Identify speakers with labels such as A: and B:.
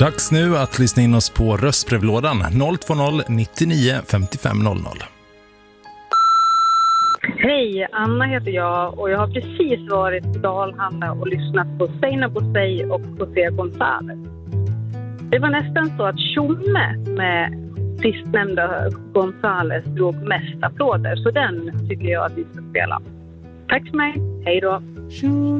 A: Dags nu att lyssna in oss på röstbrevlådan 020 99 55 00.
B: Hej, Anna heter jag och jag har precis varit i Dalhalla och lyssnat på Seina Bosei och José González. Det var nästan så att Tjomme med sistnämnda González drog mest applåder, så den tycker jag att vi ska spela. Tack för mig, hej då!